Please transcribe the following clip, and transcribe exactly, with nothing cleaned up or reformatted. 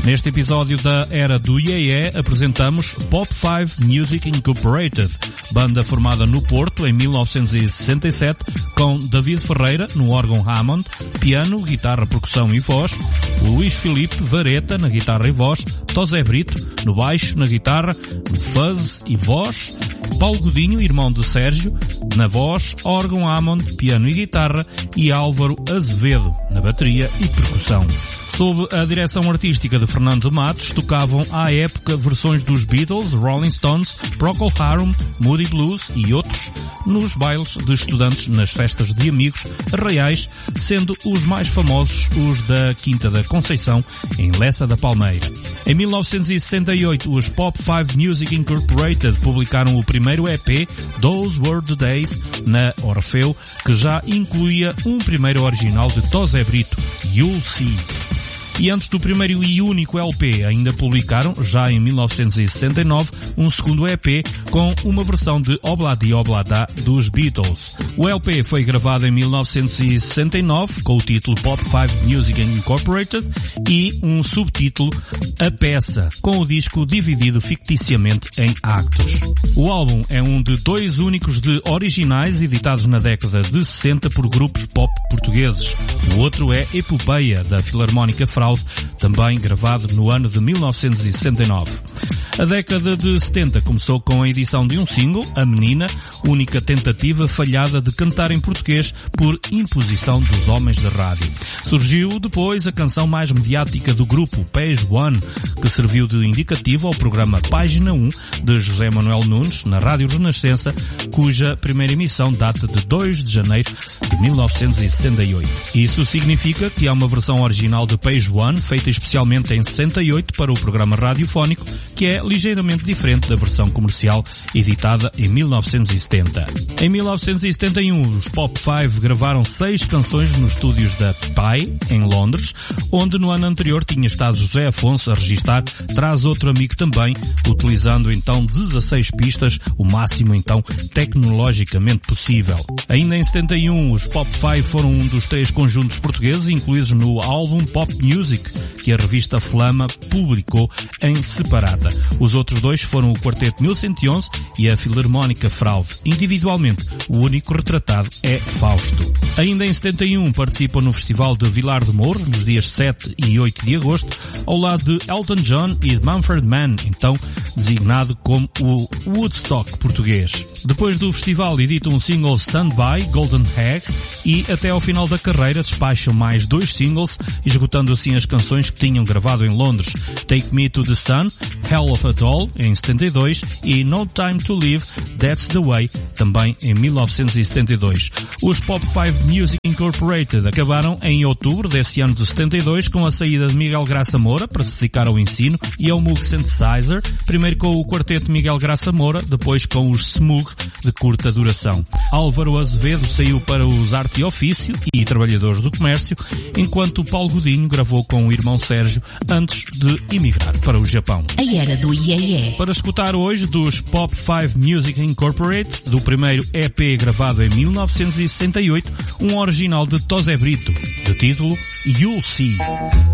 Neste episódio da Era do Iê Iê apresentamos Pop cinco Music Incorporated, banda formada no Porto em mil novecentos e sessenta e sete com David Ferreira no órgão Hammond, piano, guitarra, percussão e voz, Luís Filipe Vareta na guitarra e voz, Tosé Brito no baixo, na guitarra, no fuzz e voz, Paulo Godinho, irmão de Sérgio, na voz, órgão Hammond, piano e guitarra e Álvaro Azevedo na bateria e percussão. Sob a direção artística de Fernando Matos, tocavam à época versões dos Beatles, Rolling Stones, Procol Harum, Moody Blues e outros nos bailes de estudantes nas festas de amigos reais, sendo os mais famosos os da Quinta da Conceição, em Lessa da Palmeira. Em mil novecentos e sessenta e oito, os Pop cinco Music Incorporated publicaram o primeiro E P, Those Were the Days, na Orfeu, que já incluía um primeiro original de Tosé Brito, You'll See. E antes do primeiro e único L P, ainda publicaram, já em mil novecentos e sessenta e nove, um segundo E P com uma versão de Obladi Oblada dos Beatles. O L P foi gravado em mil novecentos e sessenta e nove com o título Pop cinco Music Incorporated e um subtítulo A Peça, com o disco dividido ficticiamente em actos. O álbum é um de dois únicos de originais editados na década de sessenta por grupos pop portugueses. O outro é Epopeia, da Filarmónica Fraude, também gravado no ano de mil novecentos e sessenta e nove. A década de setenta começou com a edição de um single, A Menina, única tentativa falhada de cantar em português por imposição dos homens da rádio. Surgiu depois a canção mais mediática do grupo, Page One, que serviu de indicativo ao programa Página um de José Manuel Nunes, na Rádio Renascença, cuja primeira emissão data de dois de janeiro de mil novecentos e sessenta e oito. Isso significa que há uma versão original de Page One, feita especialmente em sessenta e oito para o programa radiofónico, que é ligeiramente diferente da versão comercial editada em mil novecentos e setenta. Em mil novecentos e setenta e um, os Pop cinco gravaram seis canções nos estúdios da Pi, em Londres, onde no ano anterior tinha estado José Afonso a registar Traz Outro Amigo também, utilizando então dezasseis pistas, o máximo então tecnologicamente possível. Ainda em setenta e um, os Pop cinco foram um dos três conjuntos portugueses incluídos no álbum Pop Music, que a revista Flama publicou em separata. Os outros dois foram o Quarteto mil cento e onze e a Filarmónica Fraude. Individualmente, o único retratado é Fausto. Ainda em setenta e um, participam no Festival de Vilar de Mouros, nos dias sete e oito de agosto, ao lado de Elton John e de Mumford Mann, então designado como o Woodstock português. Depois do festival, editam um single Stand By, Golden Egg, e até ao final da carreira despacham mais dois singles, esgotando assim as canções que tinham gravado em Londres: Take Me to the Sun, Hell of a Doll, em setenta e dois, e No Time to Live, That's the Way, também em mil novecentos e setenta e dois. Os Pop cinco Music Incorporated acabaram em outubro desse ano de setenta e dois com a saída de Miguel Graça Moura para se dedicar ao ensino e ao Moog Synthesizer, primeiro com o quarteto Miguel Graça Moura, depois com os Smug de curta duração. Álvaro Azevedo saiu para os Arte e Ofício e Trabalhadores do Comércio, enquanto Paulo Godinho gravou com o irmão Sérgio antes de emigrar para o Japão. A Era do Iê Iê. Para escutar hoje dos Pop cinco Music Incorporated, do primeiro E P gravado em mil novecentos e sessenta e oito, um original de Tosé Brito, de título You'll See.